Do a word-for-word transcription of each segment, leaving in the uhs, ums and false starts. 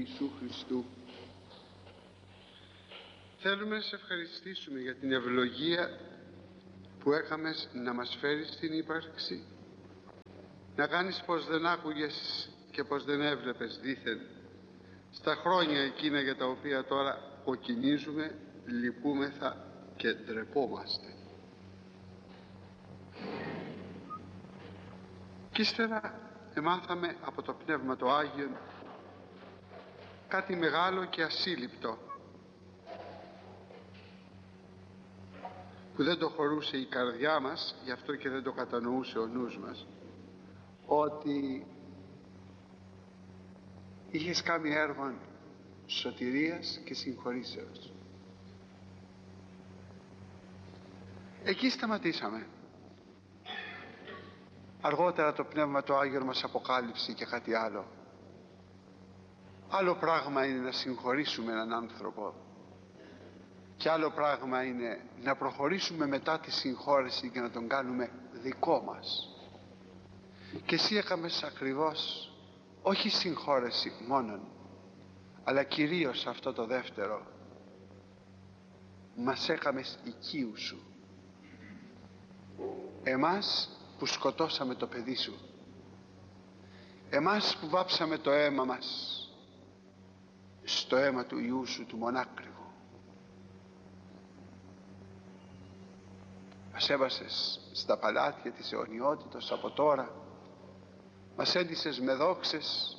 Ιησού Χριστού. Θέλουμε να σε ευχαριστήσουμε για την ευλογία που έκαμες να μας φέρεις στην ύπαρξη, να κάνεις πως δεν άκουγες και πως δεν έβλεπες δήθεν στα χρόνια εκείνα για τα οποία τώρα κοκκινίζουμε, λυπούμεθα και ντρεπόμαστε. Κι ύστερα εμάθαμε από το Πνεύμα το Άγιον κάτι μεγάλο και ασύλληπτο που δεν το χωρούσε η καρδιά μας, γι' αυτό και δεν το κατανοούσε ο νους μας, ότι είχες κάνει έργο σωτηρίας και συγχωρήσεως. Εκεί σταματήσαμε. Αργότερα το Πνεύμα το Άγιον μας αποκάλυψε και κάτι άλλο. Άλλο πράγμα είναι να συγχωρήσουμε έναν άνθρωπο και άλλο πράγμα είναι να προχωρήσουμε μετά τη συγχώρεση και να τον κάνουμε δικό μας. Και εσύ έκαμες ακριβώς όχι συγχώρεση μόνον, αλλά κυρίως αυτό το δεύτερο. Μας έκαμες οικείου σου, εμάς που σκοτώσαμε το παιδί σου, εμάς που βάψαμε το αίμα μας στο αίμα του Υιού σου του μονάκριβου. Μας έβασες στα παλάτια της αιωνιότητος από τώρα, μας έντυσες με δόξες.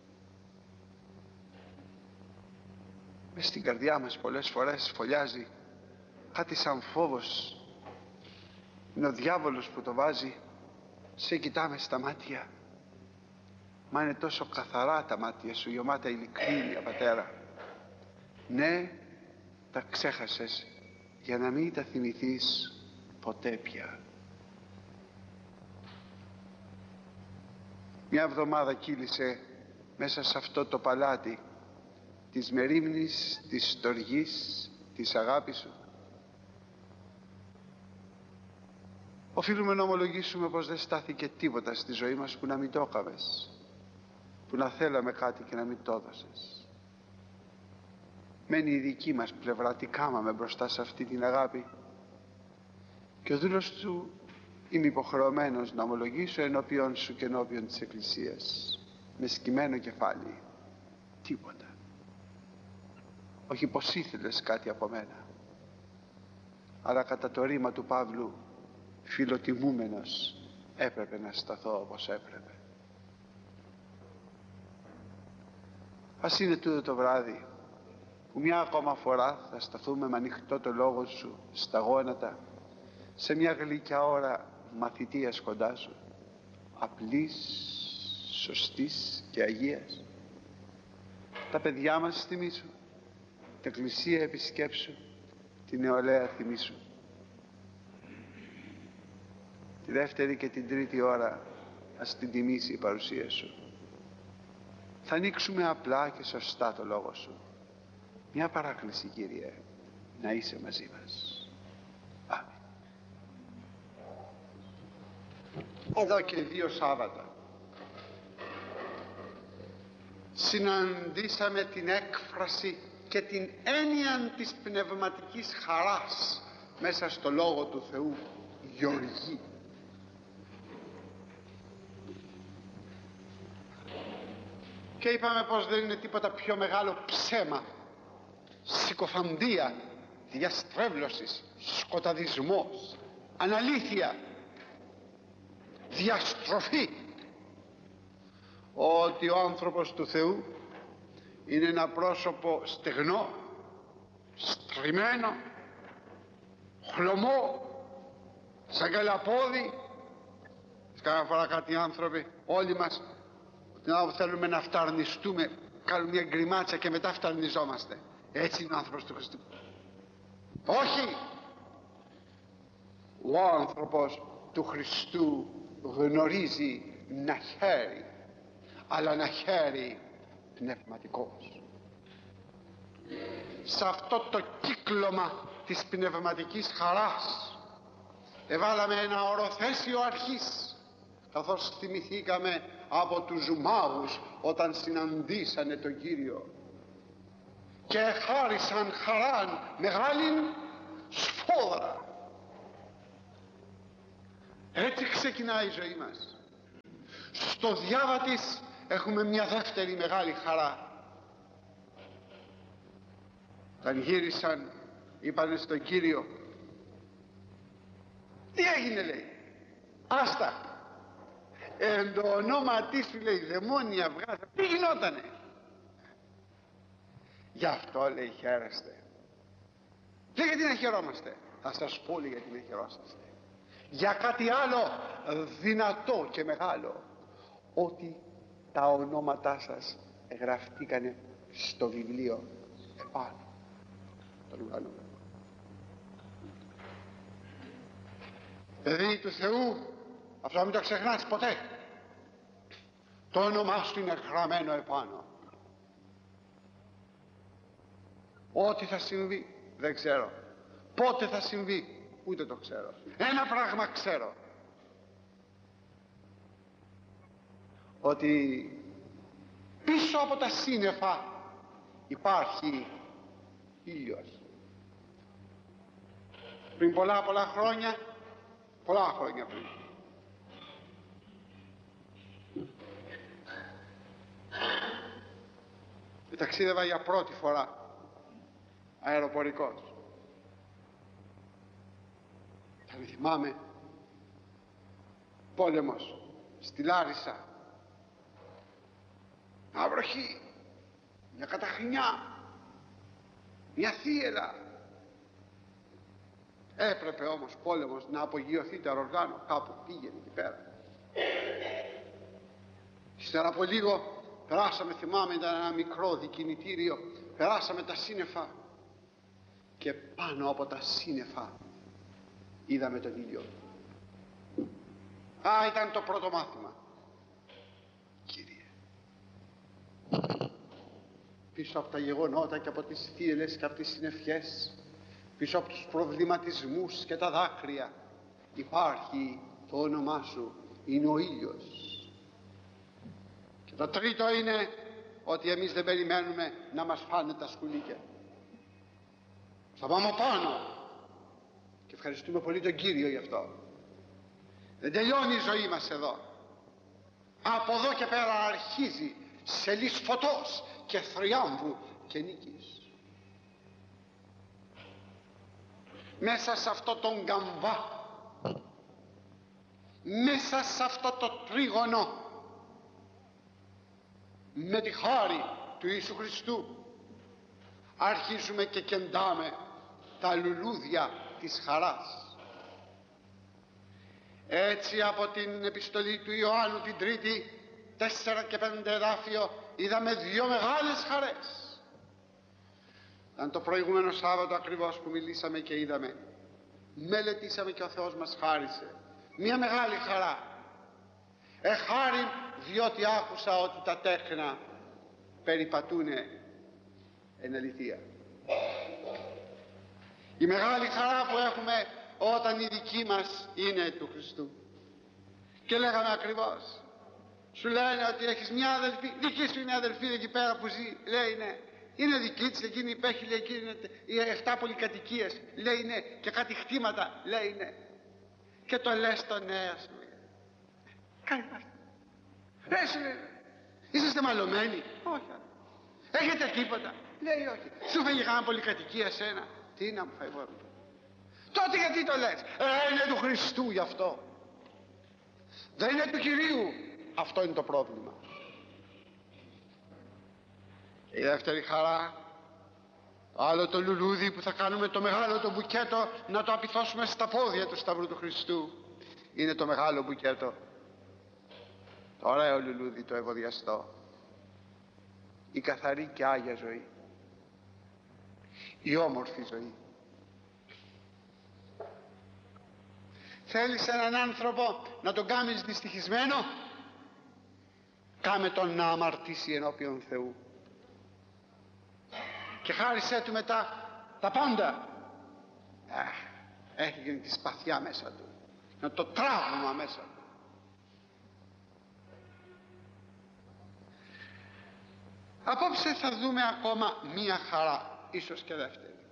Μες στην καρδιά μας πολλές φορές φωλιάζει κάτι σαν φόβος. Είναι ο διάβολος που το βάζει. Σε κοιτάμε στα μάτια, μα είναι τόσο καθαρά τα μάτια σου, γεμάτα ειλικρίνεια, Πατέρα. Ναι, τα ξέχασες για να μην τα θυμηθείς ποτέ πια. Μια εβδομάδα κύλησε μέσα σε αυτό το παλάτι της μερίμνης, της στοργής, της αγάπης σου. Οφείλουμε να ομολογήσουμε πως δεν στάθηκε τίποτα στη ζωή μας που να μην το έκαμες, που να θέλαμε κάτι και να μην το έδωσες. Μένει η δική μας πλευρά, τι κάμαμε μπροστά σε αυτή την αγάπη. Και ο δούλος του είμαι υποχρεωμένος να ομολογήσω ενώπιον σου και ενώπιον της Εκκλησίας, με σκυμμένο κεφάλι, τίποτα. Όχι πως ήθελες κάτι από μένα, αλλά κατά το ρήμα του Παύλου, φιλοτιμούμενος έπρεπε να σταθώ όπως έπρεπε. Ας είναι τούτο το βράδυ που μια ακόμα φορά θα σταθούμε με ανοιχτό το λόγο σου στα γόνατα, σε μια γλυκιά ώρα μαθητείας κοντά σου, απλής, σωστής και αγίας. Τα παιδιά μας θυμήσου, την εκκλησία επισκέψου, την νεολαία θυμήσου. Τη δεύτερη και την τρίτη ώρα ας την τιμήσει η παρουσία σου. Θα ανοίξουμε απλά και σωστά το λόγο σου. Μια παράκληση, Κύριε, να είσαι μαζί μας. Αμήν. Εδώ και δύο Σάββατα συναντήσαμε την έκφραση και την έννοια της πνευματικής χαράς μέσα στο Λόγο του Θεού, γιοργή. Και είπαμε πως δεν είναι τίποτα πιο μεγάλο ψέμα, συκοφαντία, διαστρέβλωσης, σκοταδισμός, αναλήθεια, διαστροφή, ότι ο άνθρωπος του Θεού είναι ένα πρόσωπο στεγνό, στριμμένο, χλωμό, σαν καλαπόδι. Κάνα φορά κάτι άνθρωποι, όλοι μας, να θέλουμε να φταρνιστούμε, κάνουμε μια γκριμάτσα και μετά φταρνιζόμαστε. Έτσι είναι ο άνθρωπος του Χριστού. Όχι! Ο άνθρωπος του Χριστού γνωρίζει να χαίρει, αλλά να χαίρει πνευματικός. Σε αυτό το κύκλωμα της πνευματικής χαράς εβάλαμε ένα οροθέσιο αρχής, καθώς θυμηθήκαμε από τους μάγους όταν συναντήσανε τον Κύριο και χάρισαν χαράν μεγάλην σφόδρα. Έτσι ξεκινάει η ζωή μας. Στο διάβα της έχουμε μια δεύτερη μεγάλη χαρά. Όταν γύρισαν είπανε στον Κύριο, τι έγινε, λέει, άστα, εν το ονόματί σου, λέει, δαιμόνια βγάζα, τι γινότανε? Γι' αυτό, λέει, χαίρεστε. Δεν γιατί να χαιρόμαστε, θα σας πω, λέει, γιατί να χαιρόσαστε. Για κάτι άλλο δυνατό και μεγάλο, ότι τα ονόματά σας γραφτήκανε στο βιβλίο επάνω των ουρανών. Παιδί του Θεού, αυτό μην το ξεχνάς ποτέ. Το όνομά σου είναι γραμμένο επάνω. Ό,τι θα συμβεί δεν ξέρω, πότε θα συμβεί ούτε το ξέρω. Ένα πράγμα ξέρω, ότι πίσω από τα σύννεφα υπάρχει ήλιος. Πριν πολλά πολλά χρόνια, πολλά χρόνια πριν, ταξίδευα για πρώτη φορά αεροπορικός. Θα με θυμάμαι, πόλεμος στη Λάρισα, μια βροχή, μια καταχρηνιά, μια θύελα. Έπρεπε όμως πόλεμος να απογειωθεί το αεροπλάνο, κάπου πήγαινε εκεί πέρα. Ύστερα από λίγο περάσαμε, θυμάμαι, ήταν ένα μικρό δικινητήριο, περάσαμε τα σύννεφα και πάνω από τα σύννεφα είδαμε τον ήλιο. Α, ήταν το πρώτο μάθημα, Κύριε. Πίσω από τα γεγονότα και από τις θύελες και από τις συννεφιές, πίσω από τους προβληματισμούς και τα δάκρυα, υπάρχει το όνομά σου, είναι ο ήλιος. Και το τρίτο είναι ότι εμείς δεν περιμένουμε να μας φάνε τα σκουλίκια. Θα πάμε πάνω και ευχαριστούμε πολύ τον Κύριο γι' αυτό. Δεν τελειώνει η ζωή μας εδώ. Από εδώ και πέρα αρχίζει σελής φωτός και θριάμβου και νίκης. Μέσα σε αυτό τον καμβά, μέσα σε αυτό το τρίγωνο, με τη χάρη του Ιησού Χριστού, αρχίζουμε και κεντάμε τα λουλούδια της χαράς. Έτσι από την επιστολή του Ιωάννου την Τρίτη, τέσσερα και πέντε εδάφιο, είδαμε δύο μεγάλες χαρές. Ήταν το προηγούμενο Σάββατο ακριβώς που μιλήσαμε και είδαμε, μελετήσαμε και ο Θεός μας χάρισε μια μεγάλη χαρά. Εχάριν διότι άκουσα ότι τα τέκνα περιπατούνε εν αληθεία. Η μεγάλη χαρά που έχουμε όταν η δική μας είναι του Χριστού. Και λέγαμε ακριβώς, σου λένε ότι έχεις μια αδελφή, δική σου είναι αδελφή εκεί πέρα που ζει, λέει ναι, είναι δική της, εκείνη υπέχει, λέει, εκείνη είναι οι εφτά πολυκατοικίες, λέει ναι, και κάτι χτήματα, λέει ναι. Και το λες το νέο σου, κάνει αυτό. Ρε σου λέει, είσαστε μαλωμένοι? Όχι. Έχετε τίποτα? Λέει όχι. Σου φύγει κανένα πολυκατοικία σένα? Τι να μου φάει μόνο? Τότε γιατί το λες? Ε, είναι του Χριστού γι' αυτό. Δεν είναι του Κυρίου. Αυτό είναι το πρόβλημα. Η δεύτερη χαρά, το άλλο το λουλούδι που θα κάνουμε, το μεγάλο το μπουκέτο, να το απειθώσουμε στα πόδια του Σταυρού του Χριστού, είναι το μεγάλο μπουκέτο, το ωραίο λουλούδι, το ευωδιαστό, η καθαρή και άγια ζωή, η όμορφη ζωή. Θέλεις έναν άνθρωπο να τον κάνεις δυστυχισμένο? Κάμε τον να αμαρτήσει ενώπιον Θεού και χάρισέ του μετά τα πάντα. Αχ, έχει γίνει τη σπαθιά μέσα του, να το τραύμα μέσα του. Απόψε θα δούμε ακόμα μία χαρά, ίσως και δεύτερη.